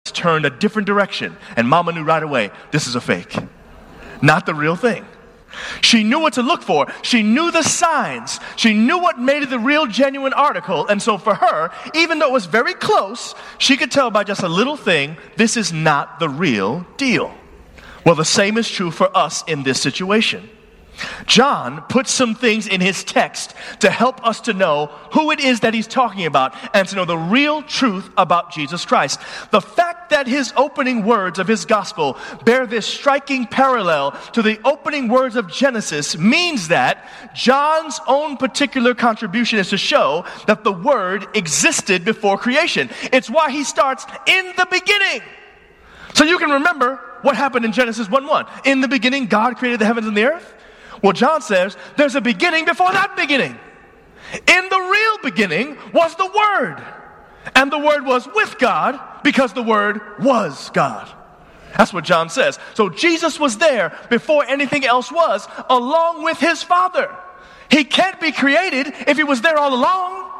turned a different direction, and Mama knew right away, this is a fake, not the real thing. She knew what to look for. She knew the signs. She knew what made it the real, genuine article. And so for her, even though it was very close, she could tell by just a little thing, this is not the real deal. Well, the same is true for us in this situation. John puts some things in his text to help us to know who it is that he's talking about and to know the real truth about Jesus Christ. The fact that his opening words of his gospel bear this striking parallel to the opening words of Genesis means that John's own particular contribution is to show that the Word existed before creation. It's why he starts in the beginning. So you can remember what happened in Genesis 1:1. In the beginning, God created the heavens and the earth. Well, John says there's a beginning before that beginning. In the real beginning was the Word. And the Word was with God because the Word was God. That's what John says. So Jesus was there before anything else was, along with his Father. He can't be created if he was there all along.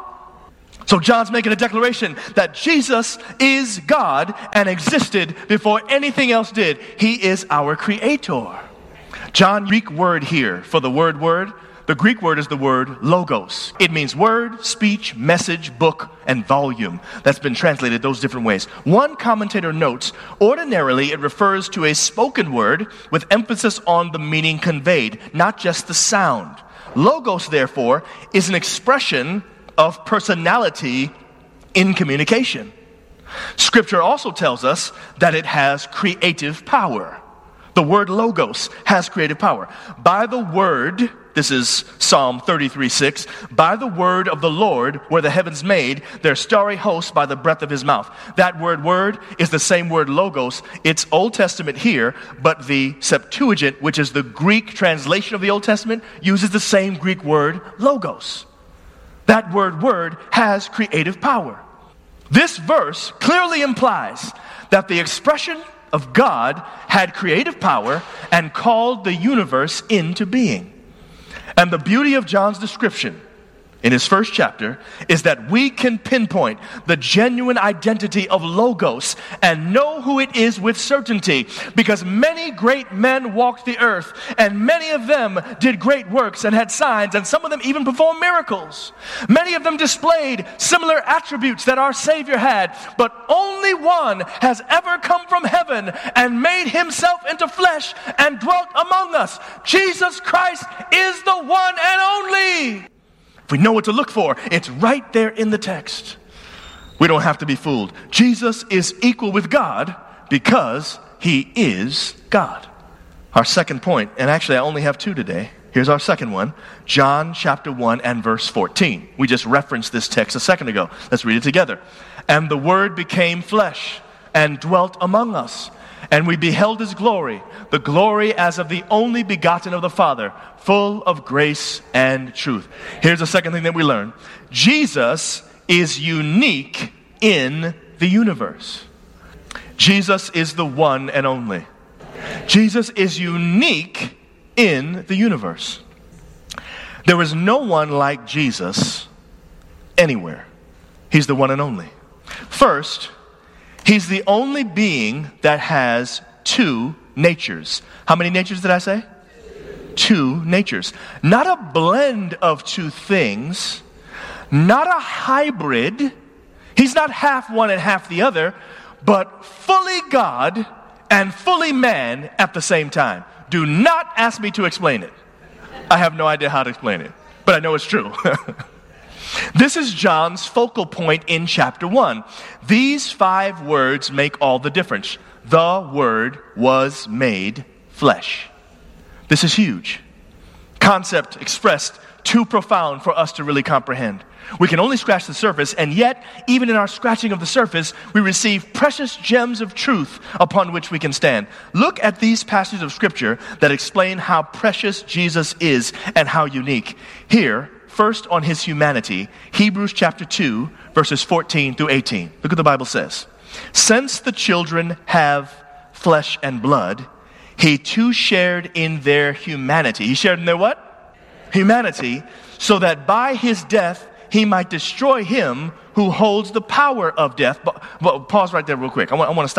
So John's making a declaration that Jesus is God and existed before anything else did. He is our creator. John's Greek word here for the word, the Greek word is the word logos. It means word, speech, message, book, and volume. That's been translated those different ways. One commentator notes, ordinarily it refers to a spoken word with emphasis on the meaning conveyed, not just the sound. Logos, therefore, is an expression of personality in communication. Scripture also tells us that it has creative power. The word logos has creative power. By the word, this is Psalm 33:6, by the word of the Lord were the heavens made, their starry hosts by the breath of his mouth. That word is the same word logos. It's Old Testament here, but the Septuagint, which is the Greek translation of the Old Testament, uses the same Greek word logos. That word has creative power. This verse clearly implies that the expression of God had creative power and called the universe into being. And the beauty of John's description in his first chapter is that we can pinpoint the genuine identity of Logos and know who it is with certainty, because many great men walked the earth and many of them did great works and had signs, and some of them even performed miracles. Many of them displayed similar attributes that our Savior had, but only one has ever come from heaven and made himself into flesh and dwelt among us. Jesus Christ is the one and only. If we know what to look for, it's right there in the text. We don't have to be fooled. Jesus is equal with God because he is God. Our second point, and actually I only have two today. Here's our second one. John chapter 1 and verse 14. We just referenced this text a second ago. Let's read it together. And the Word became flesh and dwelt among us. And we beheld his glory, the glory as of the only begotten of the Father, full of grace and truth. Here's the second thing that we learn. Jesus is unique in the universe. Jesus is the one and only. Jesus is unique in the universe. There is no one like Jesus anywhere. He's the one and only. First, he's the only being that has two natures. How many natures did I say? Two natures. Not a blend of two things. Not a hybrid. He's not half one and half the other, but fully God and fully man at the same time. Do not ask me to explain it. I have no idea how to explain it, but I know it's true. This is John's focal point in chapter 1. These 5 words make all the difference. The Word was made flesh. This is huge. Concept expressed too profound for us to really comprehend. We can only scratch the surface, and yet, even in our scratching of the surface, we receive precious gems of truth upon which we can stand. Look at these passages of Scripture that explain how precious Jesus is and how unique. Here, first on his humanity, Hebrews chapter 2, verses 14 through 18. Look what the Bible says. Since the children have flesh and blood, he too shared in their humanity. He shared in their what? Humanity, so that by his death he might destroy him who holds the power of death. But pause right there real quick. I want to stop.